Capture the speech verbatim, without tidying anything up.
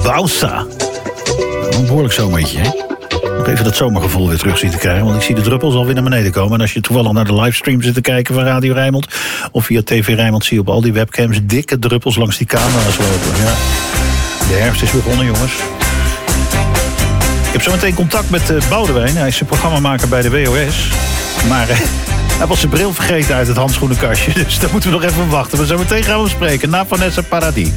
Wausa. Een behoorlijk zomertje, hè? Nog even dat zomergevoel weer terug zien te krijgen. Want ik zie de druppels alweer naar beneden komen. En als je toevallig naar de livestream zit te kijken van Radio Rijnmond... of via T V Rijnmond zie je op al die webcams... dikke druppels langs die camera's lopen. Ja. De herfst is begonnen, jongens. Ik heb zo meteen contact met uh, Boudewijn. Hij is programmamaker bij de W O S. Maar... Uh, Hij was zijn bril vergeten uit het handschoenenkastje. Dus daar moeten we nog even wachten. Maar zo meteen gaan we spreken na Vanessa Paradis.